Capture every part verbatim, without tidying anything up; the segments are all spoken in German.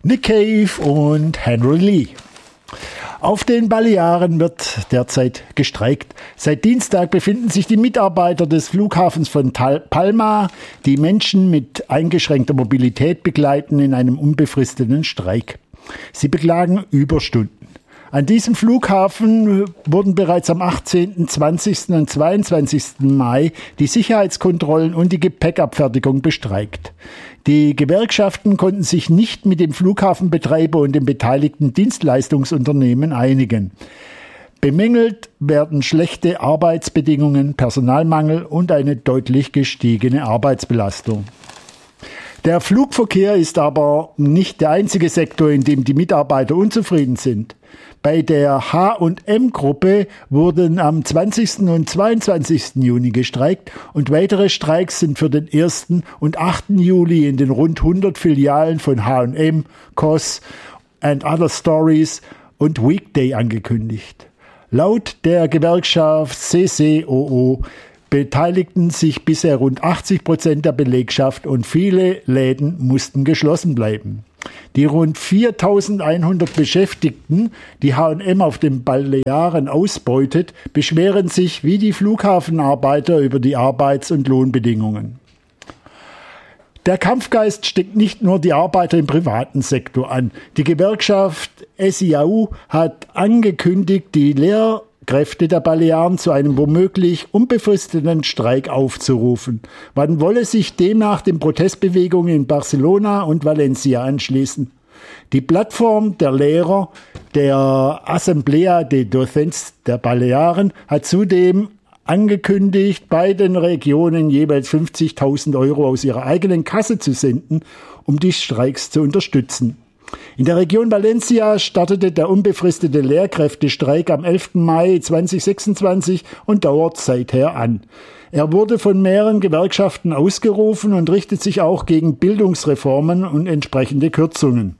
Nick Cave und Henry Lee. Auf den Balearen wird derzeit gestreikt. Seit Dienstag befinden sich die Mitarbeiter des Flughafens von Palma, die Menschen mit eingeschränkter Mobilität begleiten, in einem unbefristeten Streik. Sie beklagen Überstunden. An diesem Flughafen wurden bereits am achtzehnten, zwanzigsten und zweiundzwanzigsten Mai die Sicherheitskontrollen und die Gepäckabfertigung bestreikt. Die Gewerkschaften konnten sich nicht mit dem Flughafenbetreiber und den beteiligten Dienstleistungsunternehmen einigen. Bemängelt werden schlechte Arbeitsbedingungen, Personalmangel und eine deutlich gestiegene Arbeitsbelastung. Der Flugverkehr ist aber nicht der einzige Sektor, in dem die Mitarbeiter unzufrieden sind. Bei der H und M-Gruppe wurden am zwanzigsten und zweiundzwanzigsten Juni gestreikt und weitere Streiks sind für den ersten und achten Juli in den rund hundert Filialen von H und M, C O S and Other Stories und Weekday angekündigt. Laut der Gewerkschaft C C O O beteiligten sich bisher rund achtzig Prozent der Belegschaft und viele Läden mussten geschlossen bleiben. Die rund viertausendeinhundert Beschäftigten, die H und M auf den Balearen ausbeutet, beschweren sich wie die Flughafenarbeiter über die Arbeits- und Lohnbedingungen. Der Kampfgeist steckt nicht nur die Arbeiter im privaten Sektor an. Die Gewerkschaft S I A U hat angekündigt, die Lehrkräfte der Balearen zu einem womöglich unbefristeten Streik aufzurufen. Man wolle sich demnach den Protestbewegungen in Barcelona und Valencia anschließen. Die Plattform der Lehrer der Asamblea de Docents der Balearen hat zudem angekündigt, beiden Regionen jeweils fünfzigtausend Euro aus ihrer eigenen Kasse zu senden, um die Streiks zu unterstützen. In der Region Valencia startete der unbefristete Lehrkräftestreik am elften Mai zweitausendsechsundzwanzig und dauert seither an. Er wurde von mehreren Gewerkschaften ausgerufen und richtet sich auch gegen Bildungsreformen und entsprechende Kürzungen.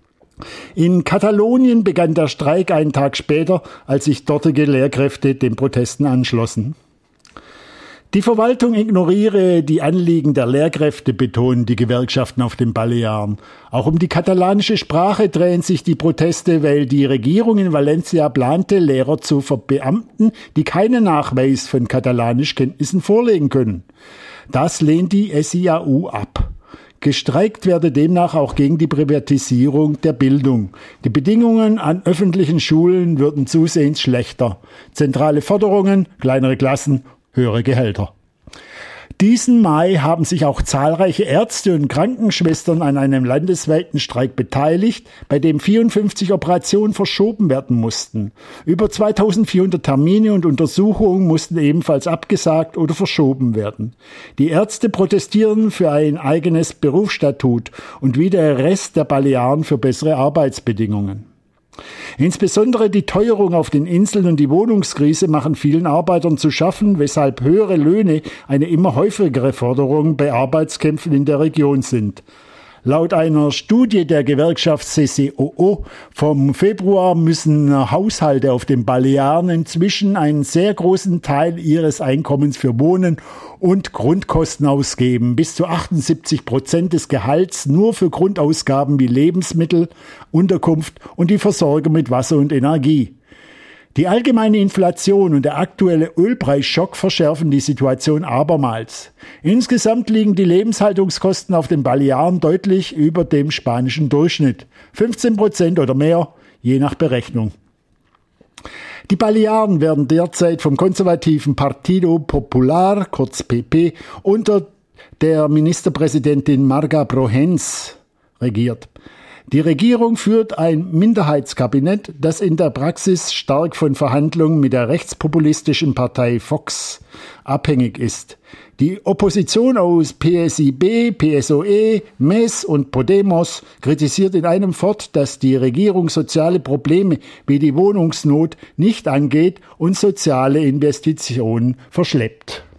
In Katalonien begann der Streik einen Tag später, als sich dortige Lehrkräfte den Protesten anschlossen. Die Verwaltung ignoriere die Anliegen der Lehrkräfte, betonen die Gewerkschaften auf den Balearen. Auch um die katalanische Sprache drehen sich die Proteste, weil die Regierung in Valencia plante, Lehrer zu verbeamten, die keinen Nachweis von Katalanischkenntnissen vorlegen können. Das lehnt die S I A U ab. Gestreikt werde demnach auch gegen die Privatisierung der Bildung. Die Bedingungen an öffentlichen Schulen würden zusehends schlechter. Zentrale Forderungen, kleinere Klassen, höhere Gehälter. Diesen Mai haben sich auch zahlreiche Ärzte und Krankenschwestern an einem landesweiten Streik beteiligt, bei dem vierundfünfzig Operationen verschoben werden mussten. Über zweitausendvierhundert Termine und Untersuchungen mussten ebenfalls abgesagt oder verschoben werden. Die Ärzte protestieren für ein eigenes Berufsstatut und wie der Rest der Balearen für bessere Arbeitsbedingungen. Insbesondere die Teuerung auf den Inseln und die Wohnungskrise machen vielen Arbeitern zu schaffen, weshalb höhere Löhne eine immer häufigere Forderung bei Arbeitskämpfen in der Region sind. Laut einer Studie der Gewerkschaft C C O O vom Februar müssen Haushalte auf den Balearen inzwischen einen sehr großen Teil ihres Einkommens für Wohnen und Grundkosten ausgeben. Bis zu achtundsiebzig Prozent des Gehalts nur für Grundausgaben wie Lebensmittel, Unterkunft und die Versorgung mit Wasser und Energie. Die allgemeine Inflation und der aktuelle Ölpreisschock verschärfen die Situation abermals. Insgesamt liegen die Lebenshaltungskosten auf den Balearen deutlich über dem spanischen Durchschnitt. fünfzehn Prozent oder mehr, je nach Berechnung. Die Balearen werden derzeit vom konservativen Partido Popular, kurz P P, unter der Ministerpräsidentin Marga Prohens regiert. Die Regierung führt ein Minderheitskabinett, das in der Praxis stark von Verhandlungen mit der rechtspopulistischen Partei Vox abhängig ist. Die Opposition aus P S I B, P S O E, M E S und Podemos kritisiert in einem fort, dass die Regierung soziale Probleme wie die Wohnungsnot nicht angeht und soziale Investitionen verschleppt.